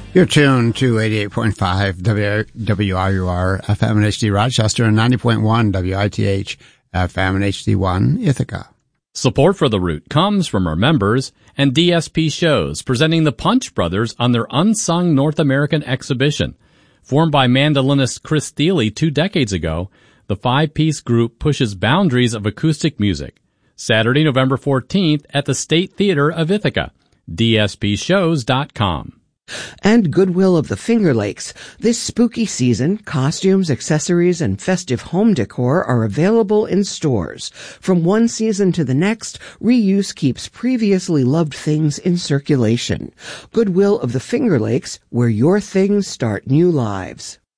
You're tuned to 88.5 WRUR FM and HD Rochester and 90.1 WITH FM and HD1 Ithaca. Support for The Root comes from our members and DSP Shows, presenting the Punch Brothers on their Unsung North American exhibition. Formed by mandolinist Chris Thile 2 decades ago, the five-piece group pushes boundaries of acoustic music. Saturday, November 14th at the State Theater of Ithaca. DSPshows.com. And Goodwill of the Finger Lakes. This spooky season, costumes, accessories, and festive home decor are available in stores. From one season to the next, reuse keeps previously loved things in circulation. Goodwill of the Finger Lakes, where your things start new lives.